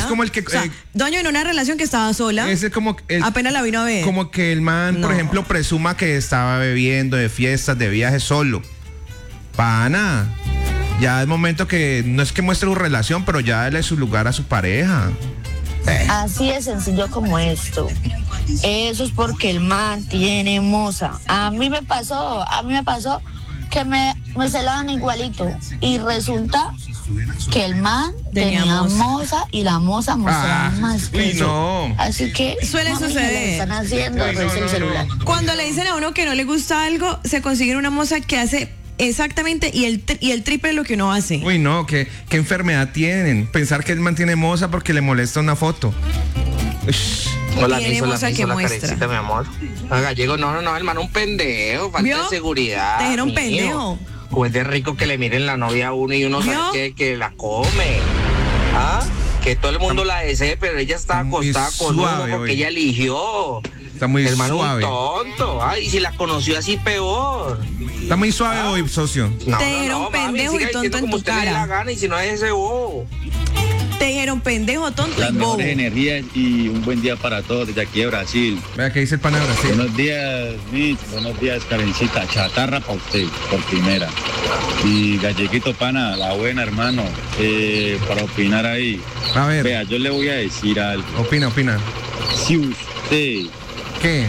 Es como el que... O sea, dueño en una relación que estaba sola. Ese es como... apenas la vino a ver. Como que el man, por ejemplo, presuma que estaba bebiendo de fiestas, de viajes solo. Pana. Ya es momento que... No es que muestre su relación, pero ya dale su lugar a su pareja. Así de sencillo como esto. Eso es porque el man tiene moza. A mí me pasó que me celaban igualito. Y resulta que el man tenía moza y la moza mostraba más que yo. No. Así que suele suceder. están haciendo el celular. Cuando le dicen a uno que no le gusta algo, se consiguen una moza que hace exactamente y el triple de lo que uno hace. Uy, no, ¿qué enfermedad tienen? Pensar que él mantiene moza porque le molesta una foto. Hola, Tiene moza que la muestra. carecita, mi amor. Gallego, no, hermano, un pendejo, falta ¿Vio? de seguridad. Te dijeron mijo. pendejo. O es de rico que le miren la novia a uno y uno ¿Vio? sabe que la come. ¿Ah? Que todo el mundo la desee, pero ella está acostada con uno porque hoy. ella eligió. Está muy Hermano, suave. un tonto. Ay, y si la conoció así, peor. Está muy suave hoy, socio. No, Te dijeron pendejo y siga tonto diciendo en como tu usted le dé cara. la gana, y si no es ese bobo. Te dijeron pendejo, tonto Las y bobo. mejores energías y un buen día para todos desde aquí de Brasil. Vea que dice el pana de Brasil. Buenos días, Mitch. Buenos días, Karencita. Chatarra para usted, por primera. Y Galleguito Pana, la buena, hermano. Para opinar ahí. A ver, Vea, yo le voy a decir algo. opina. Si usted ¿Qué?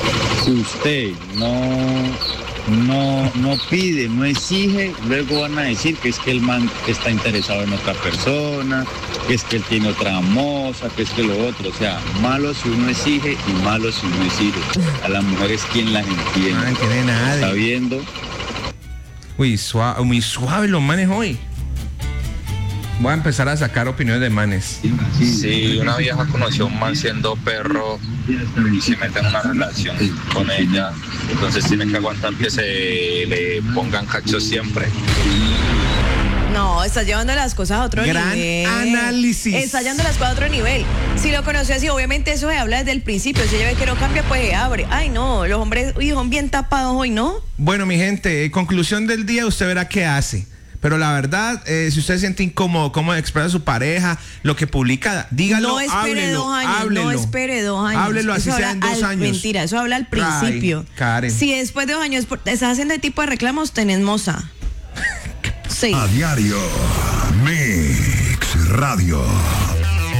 no pide, no exige, luego van a decir que es que el man está interesado en otra persona, que es que él tiene otra moza, que es que lo otro. O sea, malo si uno exige y malo si uno exige. A las mujeres, ¿quién las entiende? No entiende nada. ¿Está viendo? Uy, muy suave los manes hoy. Voy a empezar a sacar opiniones de manes. Si una vieja conoció a un man siendo perro y se mete en una relación con ella, entonces tiene que aguantar que se le pongan cachos siempre. No, estás llevando las cosas a otro Gran nivel. análisis. Estás llevando las cosas a otro nivel. Si lo conoció así, obviamente eso se habla desde el principio. Si ella ve que no cambia, pues se abre. Ay, no, los hombres son bien tapados hoy, ¿no? Bueno, mi gente, conclusión del día, usted verá qué hace. Pero la verdad, si usted se siente incómodo, cómo expresa a su pareja, lo que publica, dígalo, No espere háblelo, 2 años, háblelo. no espere 2 años. Háblelo, así Eso sean habla 2 años. Mentira, eso habla al principio. Ay, Karen. Si después de 2 años estás haciendo este tipo de reclamos, tenés moza. Sí. A diario, Mix Radio.